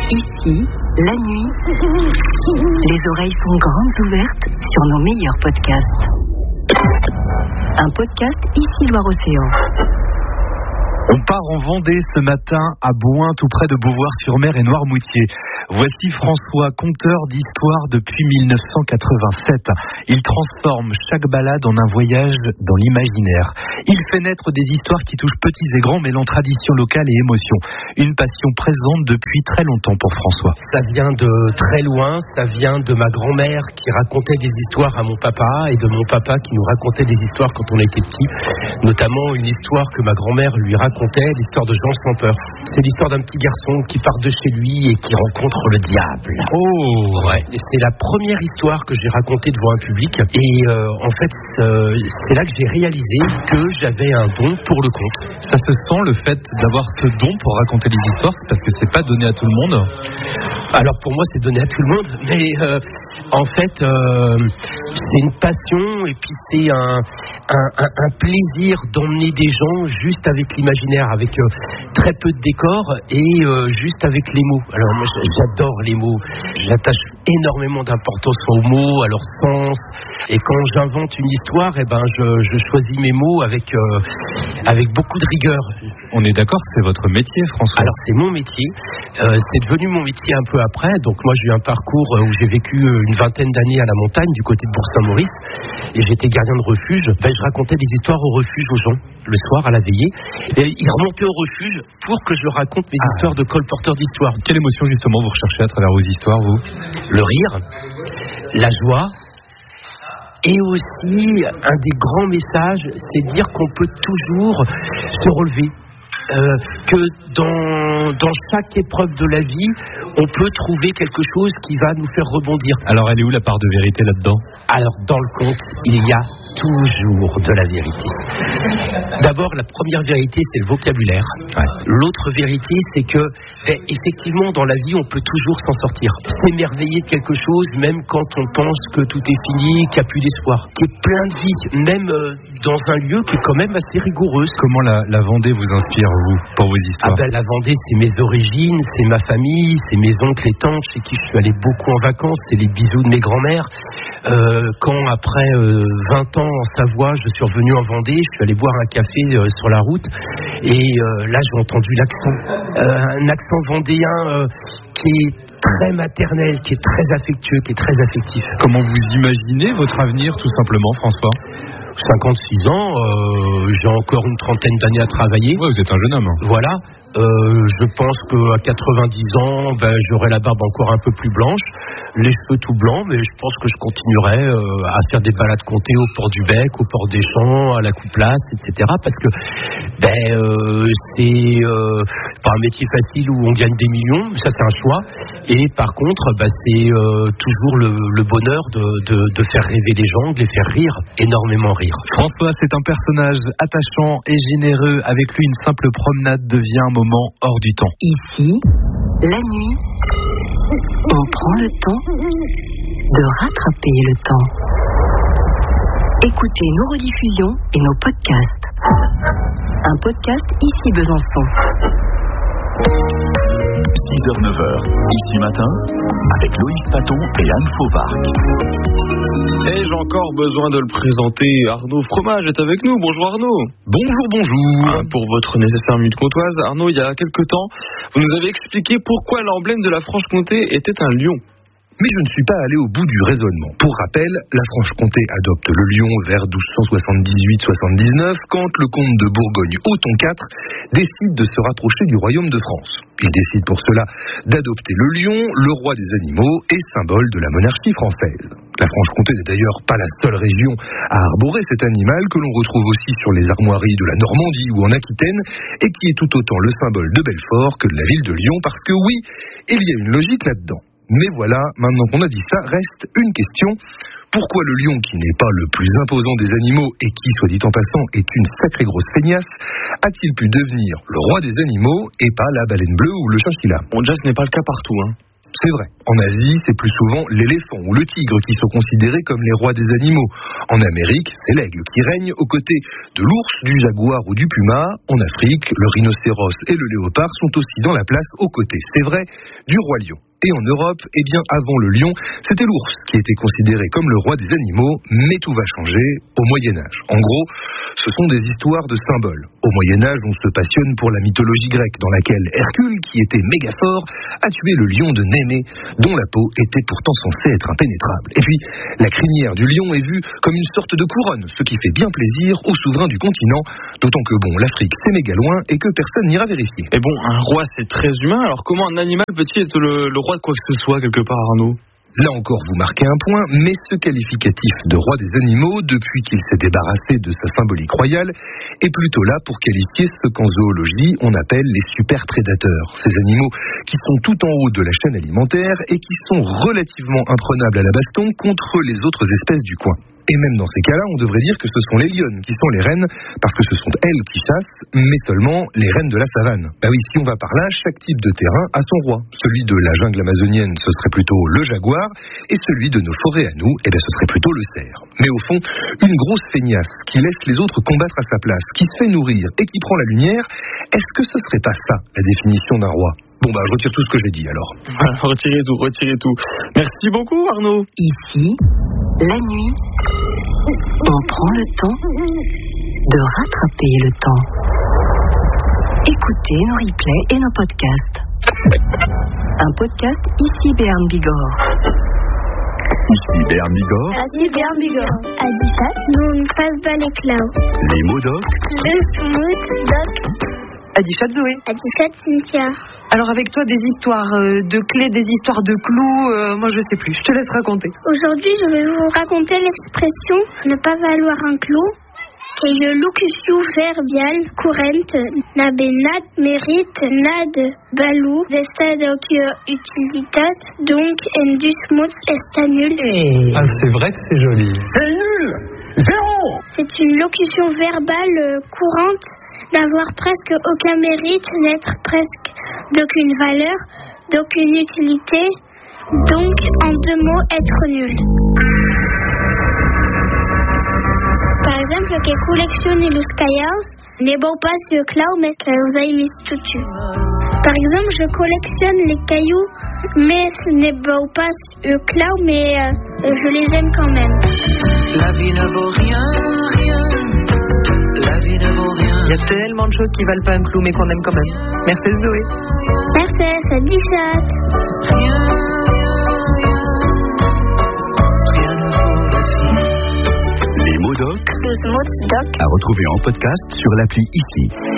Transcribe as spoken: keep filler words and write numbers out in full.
Ici, la nuit, les oreilles sont grandes ouvertes sur nos meilleurs podcasts. Un podcast Ici Loire-Océan. On part en Vendée ce matin à Bouin, tout près de Beauvoir-sur-Mer et Noirmoutier. Voici François, conteur d'histoires depuis mille neuf cent quatre-vingt-sept. Il transforme chaque balade en un voyage dans l'imaginaire. Il fait naître des histoires qui touchent petits et grands, mêlant tradition locale et émotion. Une passion présente depuis très longtemps pour François. Ça vient de très loin, ça vient de ma grand-mère qui racontait des histoires à mon papa et de mon papa qui nous racontait des histoires quand on était petit. Notamment une histoire que ma grand-mère lui racontait, l'histoire de Jean sans peur. C'est l'histoire d'un petit garçon qui part de chez lui et qui rencontre le diable. Oh ouais. Et c'est la première histoire que j'ai racontée devant un public. Et euh, en fait, euh, c'est là que j'ai réalisé que j'avais un don pour le conte. Ça se sent, le fait d'avoir ce don pour raconter des histoires, c'est parce que c'est pas donné à tout le monde. Alors pour moi, c'est donné à tout le monde, mais euh, en fait, euh, c'est une passion et puis c'est un, un, un, un plaisir d'emmener des gens juste avec l'imaginaire, avec euh, très peu de décors et euh, juste avec les mots. Alors moi, j'adore les mots. J'attache énormément d'importance aux mots, à leur sens. Et quand j'invente une histoire, eh ben, je, je choisis mes mots avec, euh, avec beaucoup de rigueur. On est d'accord que c'est votre métier, François? Alors c'est mon métier. Euh, c'est devenu mon métier un peu après. Donc moi, j'ai eu un parcours où j'ai vécu une vingtaine d'années à la montagne, du côté de Bourg-Saint-Maurice. Et j'étais gardien de refuge. Ben, je racontais des histoires au refuge aux gens, le soir, à la veillée. Et ils remontaient au refuge pour que je leur raconte mes ah. histoires de colporteurs d'histoires. Quelle émotion, justement, vous recherchez à travers vos histoires, vous? Le rire, la joie, et aussi un des grands messages, c'est dire qu'on peut toujours se relever. Euh, que dans, dans chaque épreuve de la vie, on peut trouver quelque chose qui va nous faire rebondir. Alors elle est où la part de vérité là-dedans? Alors dans le conte, il y a toujours de la vérité. D'abord, la première vérité, c'est le vocabulaire. Ouais. L'autre vérité, c'est que ben, effectivement, dans la vie, on peut toujours s'en sortir. S'émerveiller de quelque chose, même quand on pense que tout est fini, qu'il n'y a plus d'espoir, qu'il y a plein de vie, même euh, dans un lieu qui est quand même assez rigoureux. Comment la, la Vendée vous inspire, vous, pour vos histoires? Ah ben, la Vendée, c'est mes origines, c'est ma famille, c'est mes oncles et tantes chez qui je suis allé beaucoup en vacances, c'est les bisous de mes grands-mères. Euh, quand après euh, vingt ans en Savoie, je suis revenu en Vendée, je suis allé boire un café euh, sur la route et euh, là j'ai entendu l'accent, euh, un accent vendéen euh, qui est très maternel, qui est très affectueux, qui est très affectif. Comment vous imaginez votre avenir, tout simplement, François? cinquante-six ans, euh, j'ai encore une trentaine d'années à travailler. Ouais, vous êtes un jeune homme. Voilà. Euh, je pense qu'à quatre-vingt-dix ans, ben, j'aurai la barbe encore un peu plus blanche, les cheveux tout blancs, mais je pense que je continuerai euh, à faire des balades comptées au port du Bec, au port des Champs, à la Couplace, et cetera. Parce que ben, euh, c'est euh, pas un métier facile où on gagne des millions, ça c'est un choix. Et par contre, ben, c'est euh, toujours le, le bonheur de, de, de faire rêver les gens, de les faire rire, énormément rire. François, c'est un personnage attachant et généreux. Avec lui, une simple promenade devient un moment hors du temps. Ici, la nuit, on prend le temps de rattraper le temps. Écoutez nos rediffusions et nos podcasts. Un podcast Ici Besançon. six heures neuf heures, ici matin, avec Loïs Paton et Anne Fauvarc. Ai-je encore besoin de le présenter? Arnaud Fromage est avec nous. Bonjour Arnaud. Bonjour, bonjour. Pour votre nécessaire minute comtoise, Arnaud, il y a quelque temps, vous nous avez expliqué pourquoi l'emblème de la Franche-Comté était un lion. Mais je ne suis pas allé au bout du raisonnement. Pour rappel, la Franche-Comté adopte le lion vers douze cent soixante-dix-huit soixante-dix-neuf quand le comte de Bourgogne-Othon quatre décide de se rapprocher du royaume de France. Il décide pour cela d'adopter le lion, le roi des animaux et symbole de la monarchie française. La Franche-Comté n'est d'ailleurs pas la seule région à arborer cet animal que l'on retrouve aussi sur les armoiries de la Normandie ou en Aquitaine et qui est tout autant le symbole de Belfort que de la ville de Lyon parce que oui, il y a une logique là-dedans. Mais voilà, maintenant qu'on a dit ça, reste une question. Pourquoi le lion, qui n'est pas le plus imposant des animaux et qui, soit dit en passant, est une sacrée grosse feignasse, a-t-il pu devenir le roi des animaux et pas la baleine bleue ou le chinchilla? Bon, déjà, ce n'est pas le cas partout, hein. C'est vrai, en Asie, c'est plus souvent l'éléphant ou le tigre qui sont considérés comme les rois des animaux. En Amérique, c'est l'aigle qui règne aux côtés de l'ours, du jaguar ou du puma. En Afrique, le rhinocéros et le léopard sont aussi dans la place aux côtés, c'est vrai, du roi lion. Et en Europe, eh bien, avant le lion, c'était l'ours qui était considéré comme le roi des animaux, mais tout va changer au Moyen-Âge. En gros, ce sont des histoires de symboles. Au Moyen-Âge, on se passionne pour la mythologie grecque, dans laquelle Hercule, qui était méga fort, a tué le lion de Némée, dont la peau était pourtant censée être impénétrable. Et puis, la crinière du lion est vue comme une sorte de couronne, ce qui fait bien plaisir aux souverains du continent, d'autant que, bon, l'Afrique, c'est méga loin et que personne n'ira vérifier. Et bon, un roi, c'est très humain, alors comment un animal peut-il être le, le roi de quoi que ce soit, quelque part, Arnaud? Là encore, vous marquez un point, mais ce qualificatif de roi des animaux, depuis qu'il s'est débarrassé de sa symbolique royale, est plutôt là pour qualifier ce qu'en zoologie on appelle les super prédateurs. Ces animaux qui sont tout en haut de la chaîne alimentaire et qui sont relativement imprenables à la baston contre les autres espèces du coin. Et même dans ces cas-là, on devrait dire que ce sont les lionnes qui sont les reines, parce que ce sont elles qui chassent, mais seulement les reines de la savane. Bah oui, si on va par là, chaque type de terrain a son roi. Celui de la jungle amazonienne, ce serait plutôt le jaguar, et celui de nos forêts à nous, eh ben, ce serait plutôt le cerf. Mais au fond, une grosse feignasse qui laisse les autres combattre à sa place, qui se fait nourrir et qui prend la lumière, est-ce que ce serait pas ça, la définition d'un roi ? Bon bah je retire tout ce que j'ai dit alors. Voilà, retirez tout, retirez tout. Merci beaucoup Arnaud. Ici, la nuit, on prend le temps de rattraper le temps. Écoutez nos replays et nos podcasts. Un podcast ici Béarn Bigorre. Ici Béarn Bigorre. Ici Béarn Bigorre. Adichat, nous passe dans les clouds. Les mots doc. Le smooth doc. Adichat Zoé. Adichat Cynthia. Alors avec toi des histoires euh, de clés, des histoires de clous, euh, moi je sais plus, je te laisse raconter. Aujourd'hui je vais vous raconter l'expression ne pas valoir un clou, qui est le locution verbale courante n'abenat mérite nad balou d'estad utilitat donc endus mots est nul. Ah c'est vrai que c'est joli. C'est nul. Zéro. C'est une locution verbale euh, courante d'avoir presque aucun mérite, n'être presque d'aucune valeur, d'aucune utilité, donc en deux mots, être nul. Par exemple, que collectionne los cailloux n'est bon pas sur clau, mais que vous avez mis tout dessus. Par exemple, je collectionne les cailloux, mais ce n'est bon pas sur clau, mais euh, je les aime quand même. La vie ne vaut rien, rien. La vie ne vaut rien. Il y a tellement de choses qui valent pas un clou mais qu'on aime quand même. Merci Zoé. Merci, c'est Adichat. Rien, rien ne vaut la vie. Les mots doc. Le smooth doc. À retrouver en podcast sur l'appli Ici.